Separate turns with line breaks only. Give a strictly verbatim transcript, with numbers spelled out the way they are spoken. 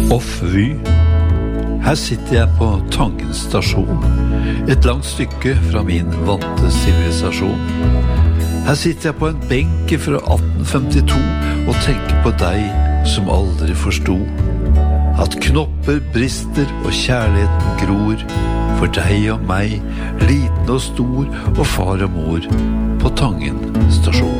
Off-Vy. Her sitter jeg på Tangen stasjon, et langt stykke fra min vante sivilisasjon. Her sitter jeg på en benk fra atten femtito og tenker på deg som aldri forstod at knopper brister og kjærligheten gror for deg og meg, liten og stor og far og mor på Tangen stasjon.